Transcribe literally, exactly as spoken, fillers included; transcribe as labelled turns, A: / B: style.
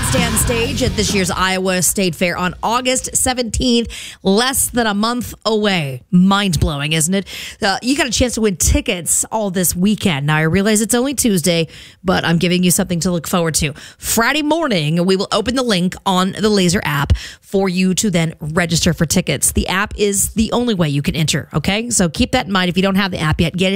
A: grandstand stage at this year's Iowa State Fair on August seventeenth, less than a month away. Mind-blowing, isn't it? Uh, you got a chance to win tickets all this weekend. Now, I realize it's only Tuesday, but I'm giving you something to look forward to. Friday morning, we will open the link on the Laser app for you to then register for tickets. The app is the only way you can enter, okay? So keep that in mind. If you don't have the app yet, get it.